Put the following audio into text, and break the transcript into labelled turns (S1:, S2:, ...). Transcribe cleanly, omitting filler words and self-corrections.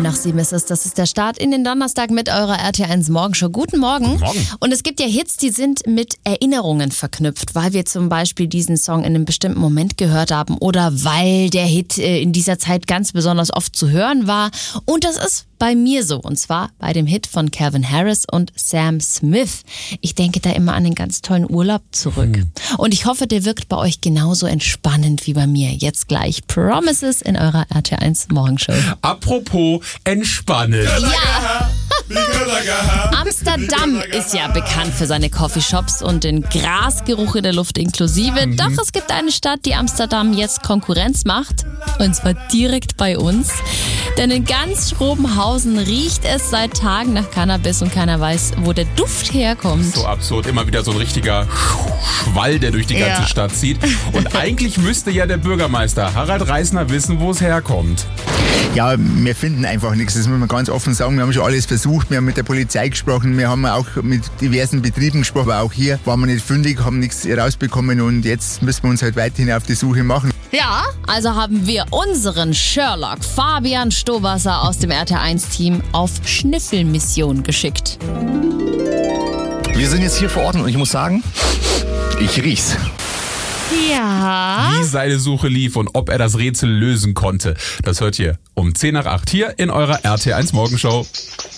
S1: 7 ist es. Das ist der Start in den Donnerstag mit eurer RT1 Morgenshow. Guten Morgen.
S2: Guten Morgen.
S1: Und es gibt ja Hits, die sind mit Erinnerungen verknüpft, weil wir zum Beispiel diesen Song in einem bestimmten Moment gehört haben oder weil der Hit in dieser Zeit ganz besonders oft zu hören war. Und das ist bei mir so, und zwar bei dem Hit von Calvin Harris und Sam Smith. Ich denke da immer an einen ganz tollen Urlaub zurück. Und ich hoffe, der wirkt bei euch genauso entspannend wie bei mir. Jetzt gleich Promises in eurer RT1 Morgenshow.
S2: Apropos entspannen.
S1: Ja! Amsterdam ist ja bekannt für seine Coffeeshops und den Grasgeruch in der Luft inklusive. Doch es gibt eine Stadt, die Amsterdam jetzt Konkurrenz macht. Und zwar direkt bei uns. Denn in ganz Schrobenhausen riecht es seit Tagen nach Cannabis und keiner weiß, wo der Duft herkommt.
S2: So absurd. Immer wieder so ein richtiger Schwall, der durch die ganze Stadt zieht. Und eigentlich müsste ja der Bürgermeister Harald Reisner wissen, wo es herkommt.
S3: Ja, wir finden einfach nichts, das muss man ganz offen sagen. Wir haben schon alles versucht, wir haben mit der Polizei gesprochen, wir haben auch mit diversen Betrieben gesprochen, aber auch hier waren wir nicht fündig, haben nichts rausbekommen und jetzt müssen wir uns halt weiterhin auf die Suche machen.
S1: Ja, also haben wir unseren Sherlock Fabian Stowasser aus dem RT1-Team auf Schnüffelmission geschickt.
S4: Wir sind jetzt hier vor Ort und ich muss sagen, ich riech's.
S1: Ja.
S2: Wie seine Suche lief und ob er das Rätsel lösen konnte. Das hört ihr um 7:50 hier in eurer RT1 Morgenshow.